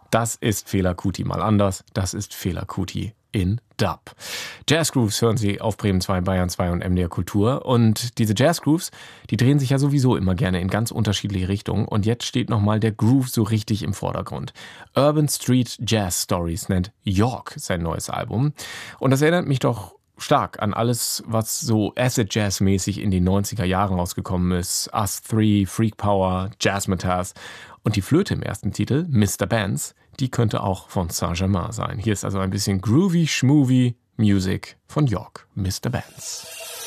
Das ist Fela Kuti mal anders. Das ist Fela Kuti in Dub. Jazz Grooves hören Sie auf Bremen 2, Bayern 2 und MDR Kultur. Und diese Jazz Grooves, die drehen sich ja sowieso immer gerne in ganz unterschiedliche Richtungen. Und jetzt steht nochmal der Groove so richtig im Vordergrund. Urban Street Jazz Stories nennt York sein neues Album. Und das erinnert mich doch stark an alles, was so Acid Jazz mäßig in den 90er Jahren rausgekommen ist. Us 3, Freak Power, Jazzmatazz. Und die Flöte im ersten Titel, Mr. Benz, die könnte auch von Saint-Germain sein. Hier ist also ein bisschen groovy, schmoovy Music von York, Mr. Benz.